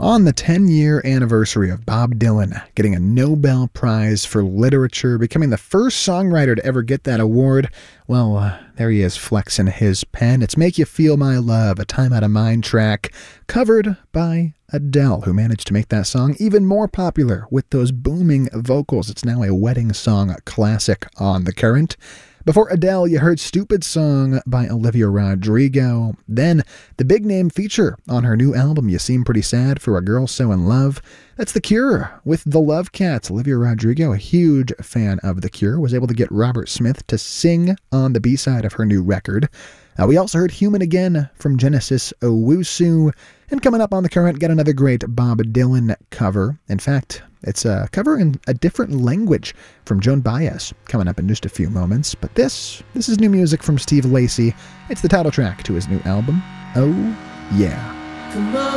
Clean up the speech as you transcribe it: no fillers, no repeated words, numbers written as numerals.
On the 10-year anniversary of Bob Dylan getting a Nobel Prize for Literature, becoming the first songwriter to ever get that award, well, there he is flexing his pen. It's Make You Feel My Love, a Time Out of Mind track, covered by Adele, who managed to make that song even more popular with those booming vocals. It's now a wedding song classic on The Current. Before Adele, you heard Stupid Song by Olivia Rodrigo. Then, the big name feature on her new album, You Seem Pretty Sad for a Girl So in Love. That's The Cure with The Love Cats. Olivia Rodrigo, a huge fan of The Cure, was able to get Robert Smith to sing on the B-side of her new record. We also heard Human Again from Genesis Owusu. And coming up on The Current, got another great Bob Dylan cover. In fact, it's a cover in a different language from Joan Baez, coming up in just a few moments. But this is new music from Steve Lacy. It's the title track to his new album, Oh Yeah.